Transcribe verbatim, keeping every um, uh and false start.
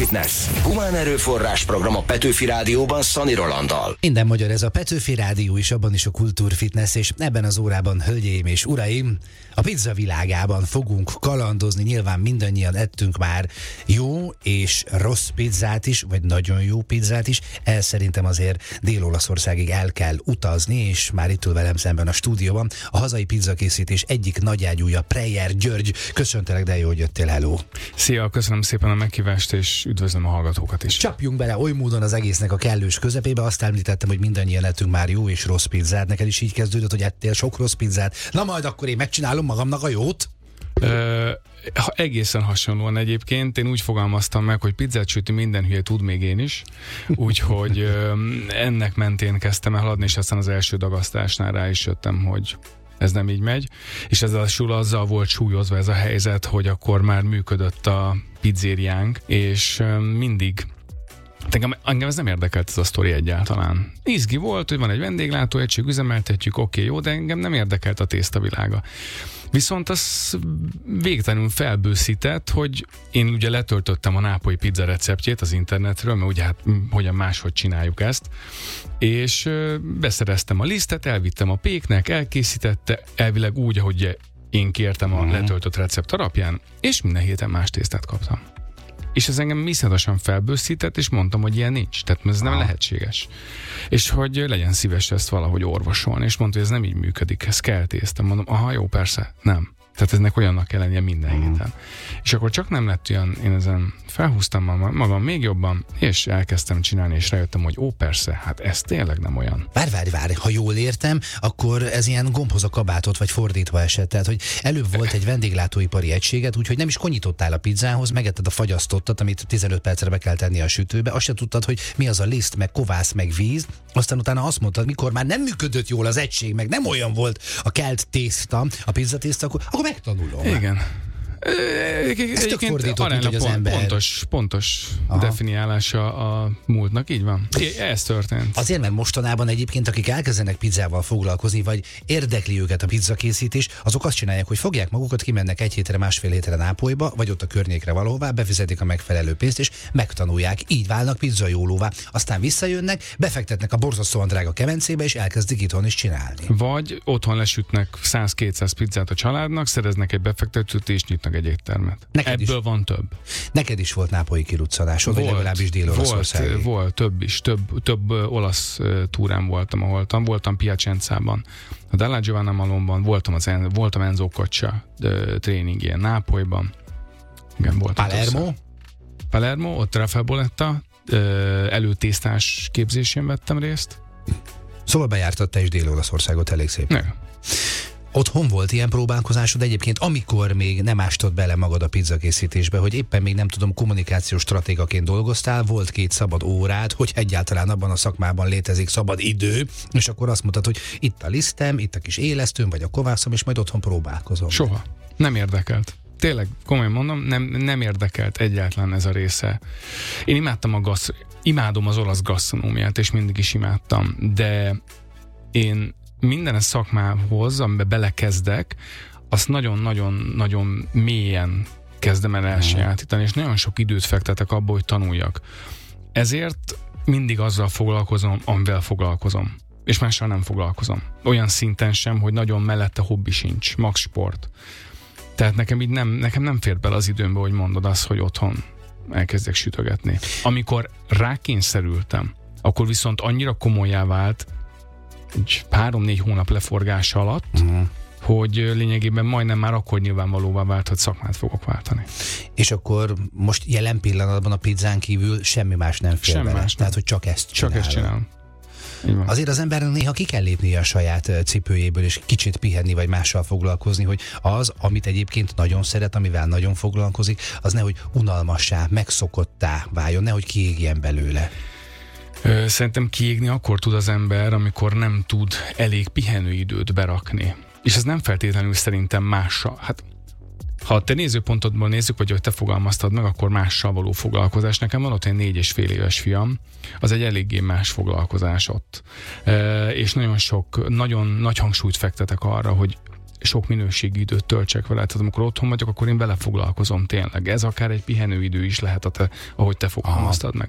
Fitness. Humán erőforrás program a Petőfi Rádióban Szani Rolanddal. Minden magyar ez a Petőfi Rádió is, abban is a kultúrfitness, és ebben az órában, hölgyeim és uraim, a pizza világában fogunk kalandozni. Nyilván mindannyian ettünk már jó és rossz pizzát is, vagy nagyon jó pizzát is. El szerintem azért Dél-Olaszországig el kell utazni, és már itt ül velem szemben a stúdióban a hazai pizzakészítés egyik nagyágyúja, Preyer György. Köszöntelek, de jó, hogy jöttél, hello! Szia, köszönöm szépen a meghívást, és üdvözlöm a hallgatókat is. Csapjunk bele oly módon az egésznek a kellős közepébe. Azt említettem, hogy mindannyian ettünk már jó és rossz pizzát. Neked is így kezdődött, hogy ettél sok rossz pizzát. Na majd akkor én megcsinálom magamnak a jót? Ö, egészen hasonlóan egyébként. Én úgy fogalmaztam meg, hogy pizzát sütni minden hülye tud, még én is. Úgyhogy ö, ennek mentén kezdtem el haladni, és aztán az első dagasztásnál rá is jöttem, hogy ez nem így megy. És ezzel azzal volt súlyozva ez a helyzet, hogy akkor már működött a pizzériánk, és ö, mindig Engem, engem ez nem érdekelt, ez a sztori egyáltalán. Izgi volt, hogy van egy vendéglátóegység, üzemeltetjük, oké, okay, jó, de engem nem érdekelt a tésztavilága. Viszont az végtelenül felbőszített, hogy én ugye letöltöttem a nápolyi pizza receptjét az internetről, mert ugye hát hogyan máshogy csináljuk ezt, és beszereztem a lisztet, elvittem a péknek, elkészítette, elvileg úgy, ahogy én kértem a letöltött recept alapján, és minden héten más tésztát kaptam. És ez engem iszonyatosan felbőszített, és mondtam, hogy ilyen nincs. Tehát ez nem lehetséges. És hogy legyen szíves ezt valahogy orvosolni. És mondta, hogy ez nem így működik, ez kell tészta. Mondom, aha, jó, persze, nem. Tehát eznek olyannak kell lennie minden mm. héten. És akkor csak nem lett olyan, én ezen felhúztam magam még jobban, és elkezdtem csinálni, és rájöttem, hogy ó, persze, hát ez tényleg nem olyan. Várj, várj, várj, ha jól értem, akkor ez ilyen gombhoz a kabátot, vagy fordítva esett. Tehát, hogy előbb volt egy vendéglátóipari egységet, úgyhogy nem is konyítottál a pizzához, megetted a fagyasztottat, amit tizenöt percre be kell tenni a sütőbe, azt se tudtad, hogy mi az a liszt, meg kovász, meg víz. Aztán utána azt mondtad, mikor már nem működött jól az egység, meg nem olyan volt a kelt tészta, a pizzatészta, akkor, akkor megtanulom. Igen. Ez tök fordított, mint hogy az ember. Pontos, pontos definiálása a múltnak, így van. Ez történt. Azért, mert mostanában egyébként, akik elkezdenek pizzával foglalkozni, vagy érdekli őket a pizzakészítés, azok azt csinálják, hogy fogják magukat, kimennek egy hétre, másfél hétre Nápolyba, vagy ott a környékre valahová, befizetik a megfelelő pénzt, és megtanulják, így válnak pizzajólóvá. Aztán visszajönnek, befektetnek a borzasztóan drága kemencébe, és elkezdik itthon is csinálni. Vagy otthon lesütnek száz-kétszáz pizzát a családnak, szereznek egy befektetőt, és nyitnak egy éttermet. Neked Ebből is van több. Neked is volt nápolyi kiruccanásod, vagy legalábbis Dél-Olaszországi? Volt, volt, több is. Több, több olasz túrán voltam, ahol voltam. Voltam Piacenzában, a Della Giovanna Malonban, voltam, az, voltam Enzo Coccia tréningén Nápolyban. Igen, voltam. Palermo? Össze. Palermo, ott Rafael Boletta előtésztás képzésén vettem részt. Szóval bejártad te is Dél-Olaszországot elég szépen. Ne. Otthon volt ilyen próbálkozásod egyébként, amikor még nem ástad bele magad a pizzakészítésbe, hogy éppen még nem tudom, kommunikációs stratégaként dolgoztál, volt két szabad órád, hogy egyáltalán abban a szakmában létezik szabad idő, és akkor azt mondtad, hogy itt a lisztem, itt a kis élesztőm, vagy a kovászom, és majd otthon próbálkozom. Soha. Nem érdekelt. Tényleg, komolyan mondom, nem, nem érdekelt egyáltalán ez a része. Én imádtam a gasz, imádom az olasz gasztronómiát, és mindig is imádtam, de én minden a szakmához, amiben belekezdek, azt nagyon-nagyon-nagyon mélyen kezdem el elsajátítani, és nagyon sok időt fektetek abba, hogy tanuljak. Ezért mindig azzal foglalkozom, amivel foglalkozom. És mással nem foglalkozom. Olyan szinten sem, hogy nagyon mellette hobbi sincs, max sport. Tehát nekem így nem, nekem nem fér bele az időmbe, hogy mondod azt, hogy otthon elkezdek sütögetni. Amikor rákényszerültem, akkor viszont annyira komolyá vált, egy három-négy hónap leforgása alatt, uh-huh. hogy lényegében majdnem már akkor nyilvánvalóvá vált, hogy szakmát fogok váltani. És akkor most jelen pillanatban a pizzán kívül semmi más nem fér semmi bele. Más Tehát, hogy csak ezt csinálom. Csak ezt csinálom. Azért az embernek néha ki kell lépnie a saját cipőjéből, és kicsit pihenni, vagy mással foglalkozni, hogy az, amit egyébként nagyon szeret, amivel nagyon foglalkozik, az nehogy unalmassá, megszokottá váljon, nehogy kiégjen belőle. Szerintem kiégni akkor tud az ember, amikor nem tud elég pihenőidőt berakni. És ez nem feltétlenül szerintem mással. Hát, ha a te nézőpontodból nézzük, vagy hogy te fogalmaztad meg, akkor mással való foglalkozás. Nekem van ott egy négy és fél éves fiam, az egy eléggé más foglalkozás ott. E, és nagyon sok, nagyon nagy hangsúlyt fektetek arra, hogy sok minőségi időt töltsek vele. Tehát amikor otthon vagyok, akkor én vele foglalkozom tényleg. Ez akár egy pihenőidő is lehet, a te, ahogy te fogalmaztad meg.